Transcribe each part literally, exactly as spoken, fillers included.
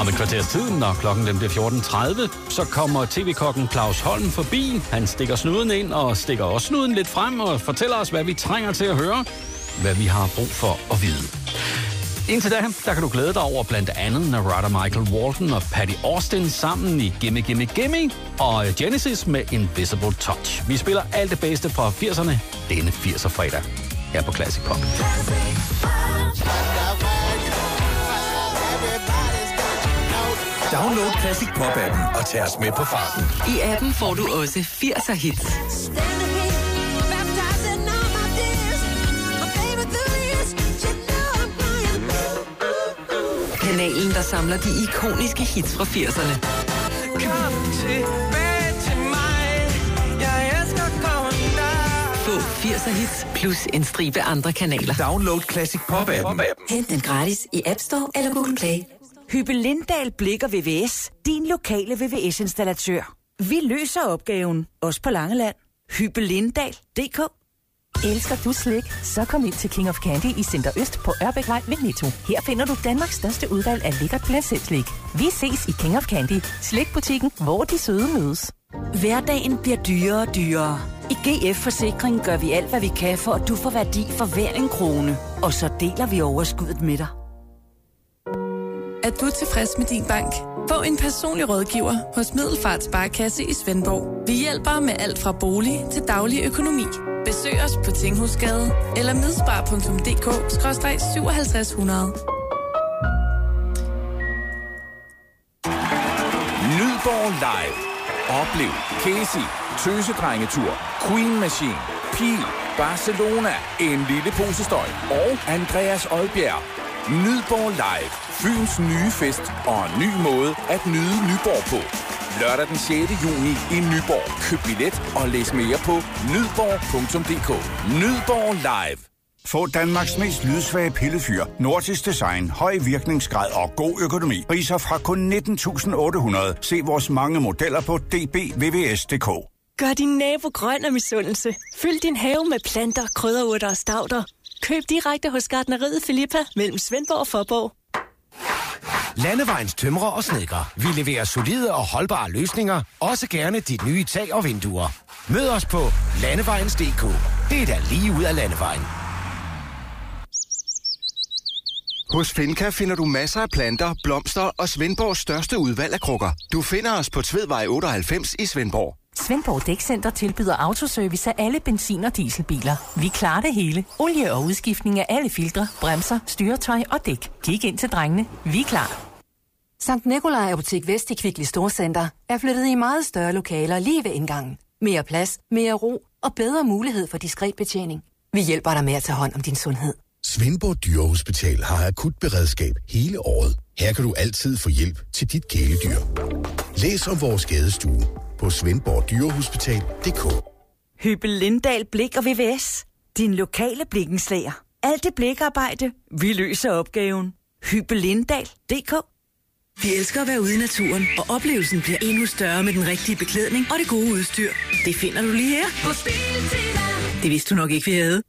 Om et kvarters tid, når klokken den bliver fjorten tredive, så kommer tv-kokken Claus Holm forbi. Han stikker snuden ind og stikker også snuden lidt frem og fortæller os, hvad vi trænger til at høre. Hvad vi har brug for at vide. Indtil da, der kan du glæde dig over blandt andet Narada Michael Walton og Patty Austin sammen i Gimme Gimme Gimme og Genesis med Invisible Touch. Vi spiller alt det bedste fra firserne denne firser fredag her på Classic Pop. Download Classic Pop-appen og tag os med på farten. I appen får du også firser hits. Kanalen, der samler de ikoniske hits fra firserne. Få firser hits plus en stribe andre kanaler. Download Classic Pop-appen. Hent den gratis i App Store eller Google Play. Hyppe Lindahl Blicher V V S. Din lokale V V S-installatør. Vi løser opgaven. Også på Langeland. Hyppe Lindahl punktum d k. Elsker du slik? Så kom ind til King of Candy i Center Øst på Ørbækvej ved Netto. Her finder du Danmarks største udvalg af lækkert glasselslik. Vi ses i King of Candy, slikbutikken, hvor de søde mødes. Hverdagen bliver dyrere og dyrere. I G F Forsikring gør vi alt, hvad vi kan, for at du får værdi for hver en krone. Og så deler vi overskuddet med dig. Er du tilfreds med din bank? Få en personlig rådgiver hos Middelfart Sparekasse i Svendborg. Vi hjælper med alt fra bolig til daglig økonomi. Besøg os på Tinghusgade eller midspar punktum d k skråstreg syvoghalvtreds hundrede. Nyborg Live. Oplev Casey, Tøsedrengetur, Queen Machine, Pil, Barcelona, En lille pose støj og Andreas Oddbjerg. Nyborg Live. Fyns nye fest og en ny måde at nyde Nyborg på. Lørdag den sjette juni i Nyborg. Køb billet og læs mere på nydborg punktum d k. Nyborg Live. Få Danmarks mest lydsvage pillefyr, nordisk design, høj virkningsgrad og god økonomi. Priser fra kun nitten tusind otte hundrede. Se vores mange modeller på d b v v s punktum d k. Gør din nabo grøn af misundelse. Fyld din have med planter, krydderurter og stauder. Køb direkte hos Gartneriet Filippa mellem Svendborg og Fåborg. Landevejens tømrer og snedker. Vi leverer solide og holdbare løsninger. Også gerne dit nye tag og vinduer. Mød os på landevejens punktum d k. Det er da lige ud af landevejen. Hos Finca finder du masser af planter, blomster og Svendborgs største udvalg af krukker. Du finder os på Tvedvej otteoghalvfems i Svendborg. Svendborg Dækcenter tilbyder autoservice af alle benzin- og dieselbiler. Vi klarer det hele. Olie og udskiftning af alle filtre, bremser, styretøj og dæk. Kig ind til drengene. Vi er klar. Sankt Nikolaj Apotek Vest i Kvickly Storcenter er flyttet i meget større lokaler lige ved indgangen. Mere plads, mere ro og bedre mulighed for diskret betjening. Vi hjælper dig med at tage hånd om din sundhed. Svendborg Dyrehospital har akut beredskab hele året. Her kan du altid få hjælp til dit kæledyr. Læs om vores skadestue på svendborg dyrehospital punktum d k. Hyppe Lindahl Blik og V V S. Din lokale blikkenslager. Alt det blikarbejde, vi løser opgaven. Hyppe Lindahl punktum d k. Vi elsker at være ude i naturen, og oplevelsen bliver endnu større med den rigtige beklædning og det gode udstyr. Det finder du lige her på Biltema. Det vidste du nok ikke, vi havde.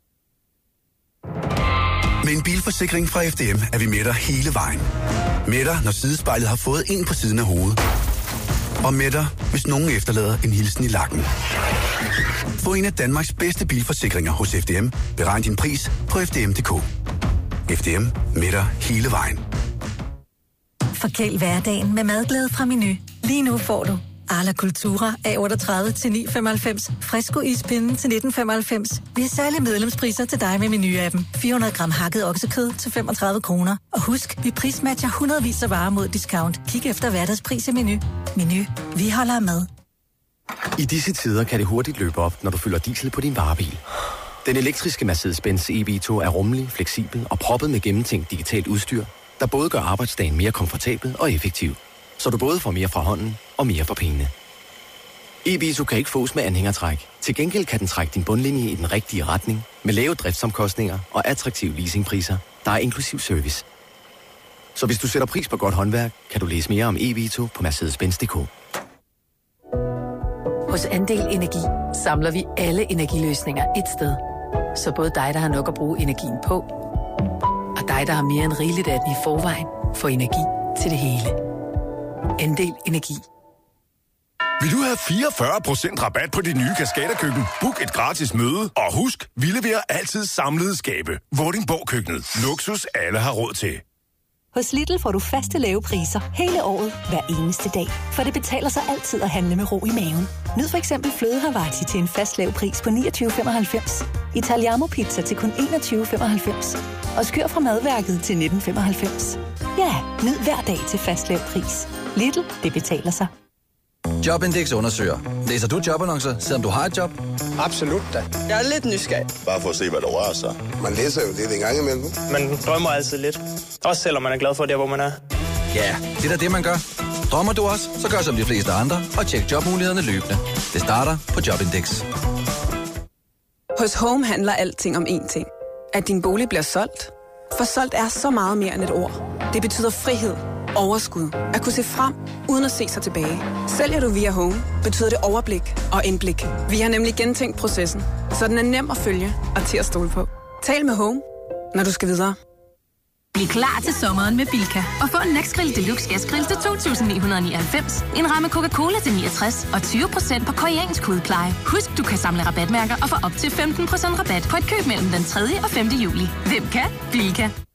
Med en bilforsikring fra F D M er vi med dig hele vejen. Med dig, når sidespejlet har fået en på siden af hovedet. Og med dig, hvis nogen efterlader en hilsen i lakken. Få en af Danmarks bedste bilforsikringer hos F D M. Beregn din pris på f d m punktum d k. F D M med dig hele vejen. Forkæl hverdagen med madglæde fra Menu. Lige nu får du Arla Cultura A otteogtredive til ni femoghalvfems, Fresco ispinde til nitten femoghalvfems. Vi har særlige medlemspriser til dig med Menu-appen. fire hundrede gram hakket oksekød til femogtredive kroner. Og husk, vi prismatcher hundredvis af varer mod discount. Kig efter hverdagspris i Menu. Menu. Vi holder med. I disse tider kan det hurtigt løbe op, når du fylder diesel på din varebil. Den elektriske Mercedes-Benz E V to er rummelig, fleksibel og proppet med gennemtænkt digitalt udstyr, der både gør arbejdsdagen mere komfortabel og effektiv, så du både får mere fra hånden og mere for pengene. E V to kan ikke fås med anhængertræk. Til gengæld kan den trække din bundlinje i den rigtige retning, med lave driftsomkostninger og attraktive leasingpriser, der er inklusiv service. Så hvis du sætter pris på godt håndværk, kan du læse mere om E V to på mercedes benz punktum d k. Hos Andel Energi samler vi alle energiløsninger et sted. Så både dig, der har nok at bruge energien på, og dig, der har mere end rigeligt af den i forvejen, får energi til det hele. Andel Energi. Vil du have fireogfyrre procent rabat på dit nye Kaskaderkøkken? Book et gratis møde, og husk, vi leverer altid samlede skabe. Vordingborg Køkkenet. Luksus alle har råd til. Hos Lidl får du faste lave priser hele året, hver eneste dag. For det betaler sig altid at handle med ro i maven. Nyd for eksempel fløde Havarti til en fast lav pris på niogtyve femoghalvfems. Italiano pizza til kun enogtyve femoghalvfems. Og skør fra madværket til nitten femoghalvfems. Ja, nyd hver dag til fast lav pris. Lidl, det betaler sig. Jobindex undersøger. Læser du jobannoncer, selvom du har et job? Absolut da. Jeg er lidt nysgerrig. Bare for at se, hvad der rører sig. Man læser jo lidt en gang imellem. Man drømmer altid lidt. Også selvom man er glad for det, hvor man er. Ja, det er da det, man gør. Drømmer du også, så gør som de fleste andre og tjek jobmulighederne løbende. Det starter på Jobindex. Hos Home handler alting om én ting. At din bolig bliver solgt. For solgt er så meget mere end et ord. Det betyder frihed, overskud, at kunne se frem, uden at se sig tilbage. Sælger du via Home, betyder det overblik og indblik. Vi har nemlig gentænkt processen, så den er nem at følge og til at stole på. Tal med Home, når du skal videre. Bliv klar til sommeren med Bilka og få en Nexgrill Deluxe Gasgrill til to tusind ni hundrede nioghalvfems, en ramme Coca-Cola til niogtres og tyve procent på koreansk hudpleje. Husk, du kan samle rabatmærker og få op til femten procent rabat på et køb mellem den tredje og femte juli. Hvem kan? Bilka.